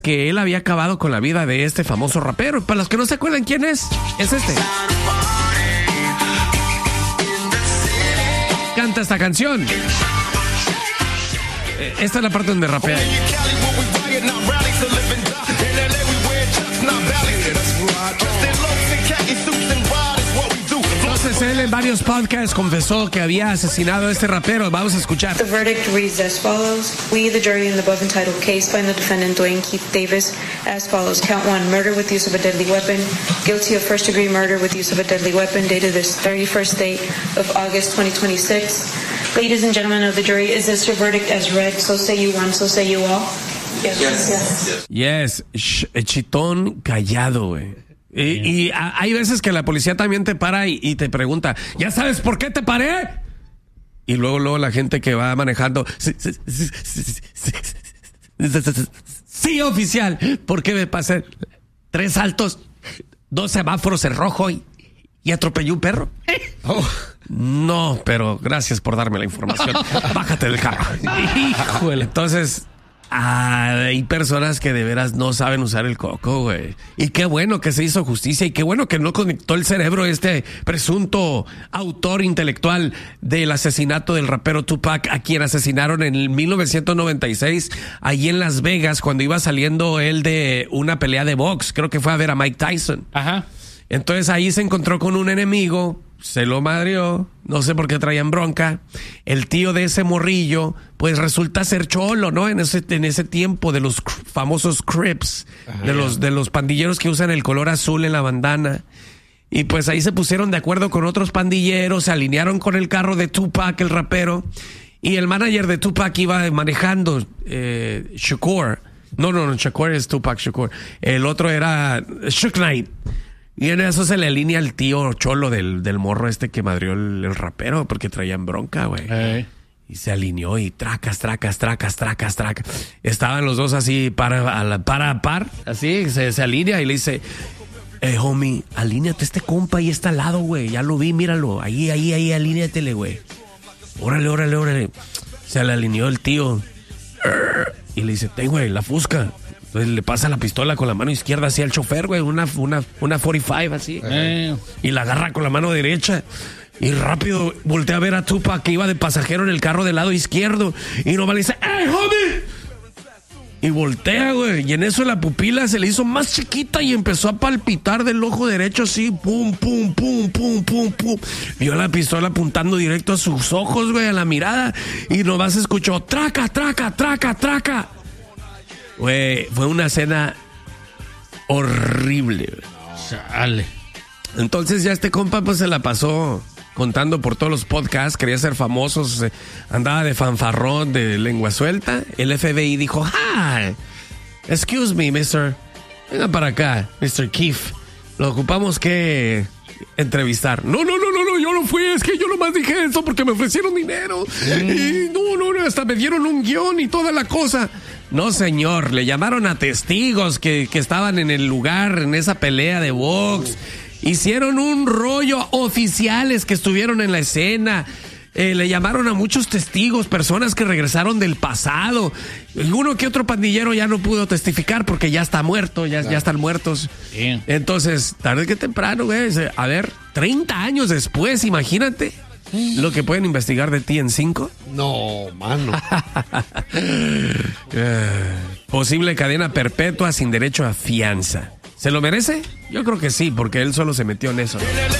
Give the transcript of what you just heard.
que él había acabado con la vida de este famoso rapero. Para los que no se acuerdan quién es este. Canta esta canción. Esta es la parte donde rapea. Entonces él en varios podcasts confesó que había asesinado a este rapero. Vamos a escuchar. The verdict reads as follows. We, the jury in the above entitled case, find the defendant Dwayne Keith Davis as follows. Count 1, murder with use of a deadly weapon. Guilty of first-degree murder with use of a deadly weapon, dated this 31st day of August 2026. Ladies and gentlemen of the jury, is this your verdict as read? So say you one, so say you all. Yes. Chitón callado, güey. Y hay veces que la policía también te para y te pregunta, ¿ya sabes por qué te paré? Y luego la gente que va manejando, sí, oficial, ¿por qué me pasé 3 saltos, 2 semáforos en rojo y atropellé un perro? Oh, no, pero gracias por darme la información. Bájate del carro. Híjole. Entonces, hay personas que de veras no saben usar el coco, güey. Y qué bueno que se hizo justicia y qué bueno que no conectó el cerebro este presunto autor intelectual del asesinato del rapero Tupac, a quien asesinaron en 1996, allí en Las Vegas, cuando iba saliendo él de una pelea de box. Creo que fue a ver a Mike Tyson. Ajá. Entonces ahí se encontró con un enemigo, se lo madrió, no sé por qué traían bronca. El tío de ese morrillo, pues resulta ser cholo, ¿no? En ese tiempo de los famosos Crips, de los pandilleros que usan el color azul en la bandana. Y pues ahí se pusieron de acuerdo con otros pandilleros, se alinearon con el carro de Tupac, el rapero, y el manager de Tupac iba manejando, Shakur. No, Shakur es Tupac Shakur. El otro era Suge Knight. Y en eso se le alinea el tío cholo del morro este que madrió el rapero porque traían bronca, güey. Y se alineó y tracas. Estaban los dos así para par. Así se alinea y le dice, homie, alíneate este compa y está al lado, güey. Ya lo vi, míralo. Ahí, alíneatele, güey. Órale. Se le alineó el tío. Y le dice, güey, la fusca. Entonces le pasa la pistola con la mano izquierda así al chofer, güey, una 45 así. Y la agarra con la mano derecha. Y rápido voltea a ver a Tupac, que iba de pasajero en el carro del lado izquierdo. Y nomás le dice, ¡hey, homie! Y voltea, güey. Y en eso la pupila se le hizo más chiquita y empezó a palpitar del ojo derecho así. Pum. Vio la pistola apuntando directo a sus ojos, güey, a la mirada. Y nomás escuchó, traca. Güey, fue una escena horrible. Chale. Entonces ya este compa pues se la pasó contando por todos los podcasts, quería ser famoso, andaba de fanfarrón, de lengua suelta. El FBI dijo, hi, excuse me, mister, venga para acá, Mr. Keith, lo ocupamos que entrevistar. No, yo no fui, es que yo nomás dije eso porque me ofrecieron dinero. Y no, hasta me dieron un guión y toda la cosa. No, señor, le llamaron a testigos que estaban en el lugar, en esa pelea de box. Hicieron un rollo, oficiales que estuvieron en la escena. Le llamaron a muchos testigos, personas que regresaron del pasado. Uno que otro pandillero ya no pudo testificar porque ya está muerto, ya están muertos. Bien. Entonces, tarde que temprano, güey. A ver, 30 años después, imagínate lo que pueden investigar de ti en 5. No, mano. Posible cadena perpetua sin derecho a fianza. ¿Se lo merece? Yo creo que sí, porque él solo se metió en eso, ¿no?